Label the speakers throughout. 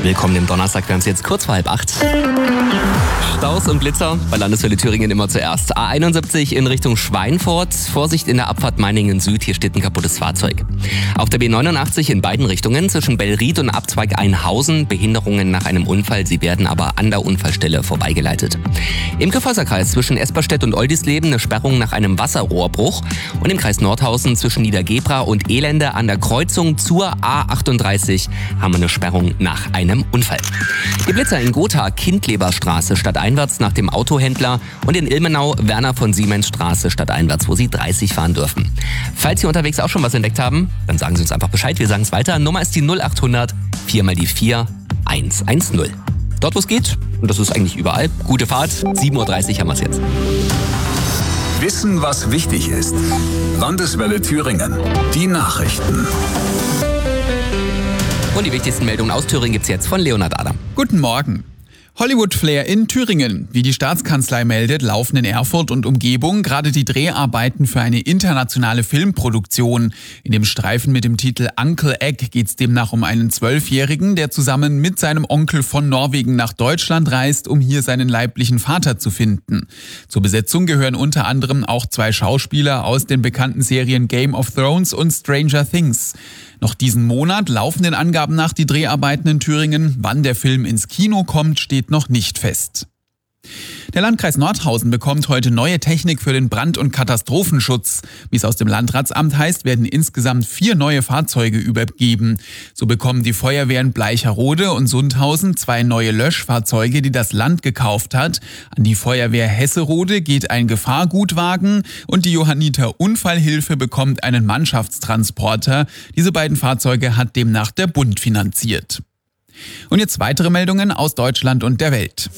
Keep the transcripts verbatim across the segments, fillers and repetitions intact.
Speaker 1: Willkommen im Donnerstag, wir haben es jetzt kurz vor halb acht. Staus und Blitzer bei Landeswelle Thüringen immer zuerst. A einundsiebzig in Richtung Schweinfurt. Vorsicht in der Abfahrt Meiningen Süd, hier steht ein kaputtes Fahrzeug. Auf der B neunundachtzig in beiden Richtungen zwischen Bellried und Abzweig Einhausen. Behinderungen nach einem Unfall, sie werden aber an der Unfallstelle vorbeigeleitet. Im Kyffhäuserkreis zwischen Esperstedt und Oldisleben eine Sperrung nach einem Wasserrohrbruch. Und im Kreis Nordhausen zwischen Niedergebra und Elende an der Kreuzung zur A achtunddreißig haben wir eine Sperrung nach einem Unfall. Die Blitzer in Gotha, Kindleberstraße stadteinwärts nach dem Autohändler und in Ilmenau, Werner von Siemens Straße stadteinwärts, wo Sie dreißig fahren dürfen. Falls Sie unterwegs auch schon was entdeckt haben, dann sagen Sie uns einfach Bescheid, wir sagen es weiter. Nummer ist die null achthundert vier mal die vier eins eins null. Dort wo es geht, und das ist eigentlich überall, gute Fahrt, sieben Uhr dreißig haben wir es jetzt.
Speaker 2: Wissen, was wichtig ist. Landeswelle Thüringen. Die Nachrichten.
Speaker 1: Und die wichtigsten Meldungen aus Thüringen gibt's jetzt von Leonhard Adam.
Speaker 3: Guten Morgen. Hollywood-Flair in Thüringen. Wie die Staatskanzlei meldet, laufen in Erfurt und Umgebung gerade die Dreharbeiten für eine internationale Filmproduktion. In dem Streifen mit dem Titel Uncle Egg geht es demnach um einen Zwölfjährigen, der zusammen mit seinem Onkel von Norwegen nach Deutschland reist, um hier seinen leiblichen Vater zu finden. Zur Besetzung gehören unter anderem auch zwei Schauspieler aus den bekannten Serien Game of Thrones und Stranger Things. Noch diesen Monat laufen den Angaben nach die Dreharbeiten in Thüringen. Wann der Film ins Kino kommt, steht noch nicht fest. Der Landkreis Nordhausen bekommt heute neue Technik für den Brand- und Katastrophenschutz. Wie es aus dem Landratsamt heißt, werden insgesamt vier neue Fahrzeuge übergeben. So bekommen die Feuerwehren Bleicherode und Sundhausen zwei neue Löschfahrzeuge, die das Land gekauft hat. An die Feuerwehr Hesserode geht ein Gefahrgutwagen und die Johanniter Unfallhilfe bekommt einen Mannschaftstransporter. Diese beiden Fahrzeuge hat demnach der Bund finanziert. Und jetzt weitere Meldungen aus Deutschland und der Welt.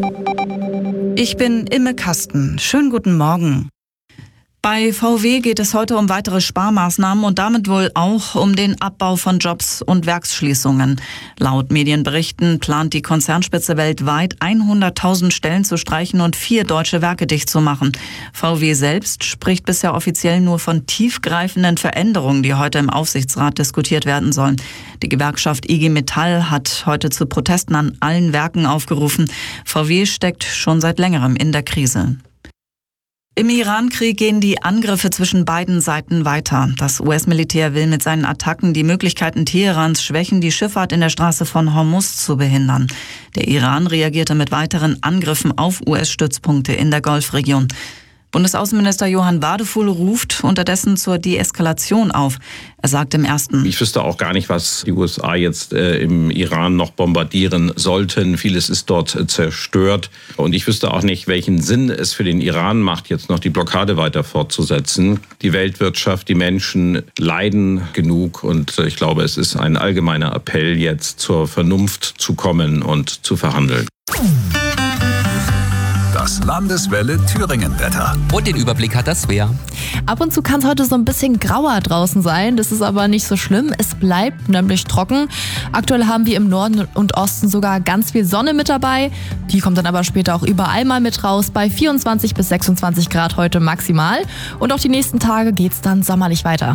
Speaker 4: Ich bin Imme Kasten. Schönen guten Morgen. Bei V W geht es heute um weitere Sparmaßnahmen und damit wohl auch um den Abbau von Jobs und Werksschließungen. Laut Medienberichten plant die Konzernspitze weltweit hunderttausend Stellen zu streichen und vier deutsche Werke dicht zu machen. V W selbst spricht bisher offiziell nur von tiefgreifenden Veränderungen, die heute im Aufsichtsrat diskutiert werden sollen. Die Gewerkschaft I G Metall hat heute zu Protesten an allen Werken aufgerufen. V W steckt schon seit längerem in der Krise. Im Iran-Krieg gehen die Angriffe zwischen beiden Seiten weiter. Das U S-Militär will mit seinen Attacken die Möglichkeiten Teherans schwächen, die Schifffahrt in der Straße von Hormuz zu behindern. Der Iran reagierte mit weiteren Angriffen auf U S-Stützpunkte in der Golfregion. Bundesaußenminister Johann Wadefuhl ruft unterdessen zur Deeskalation auf. Er sagt im ersten:
Speaker 5: Ich wüsste auch gar nicht, was die U S A jetzt äh, im Iran noch bombardieren sollten. Vieles ist dort äh, zerstört. Und ich wüsste auch nicht, welchen Sinn es für den Iran macht, jetzt noch die Blockade weiter fortzusetzen. Die Weltwirtschaft, die Menschen leiden genug. Und äh, ich glaube, es ist ein allgemeiner Appell, jetzt zur Vernunft zu kommen und zu verhandeln.
Speaker 2: Das Landeswelle Thüringen-Wetter.
Speaker 1: Und den Überblick hat das Svea.
Speaker 6: Ab und zu kann es heute so ein bisschen grauer draußen sein. Das ist aber nicht so schlimm. Es bleibt nämlich trocken. Aktuell haben wir im Norden und Osten sogar ganz viel Sonne mit dabei. Die kommt dann aber später auch überall mal mit raus. Bei vierundzwanzig bis sechsundzwanzig Grad heute maximal. Und auch die nächsten Tage geht es dann sommerlich weiter.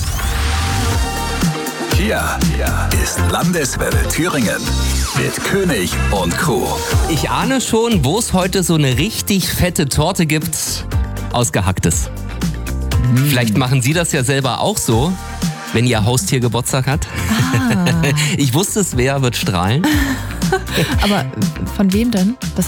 Speaker 2: Hier ist Landeswelle Thüringen mit König und Co.
Speaker 1: Ich ahne schon, wo es heute so eine richtig fette Torte gibt aus Gehacktes. Mm. Vielleicht machen Sie das ja selber auch so, wenn Ihr Haustier Geburtstag hat.
Speaker 6: Ah.
Speaker 1: Ich wusste, es wer wird strahlen.
Speaker 6: Aber von wem denn? Das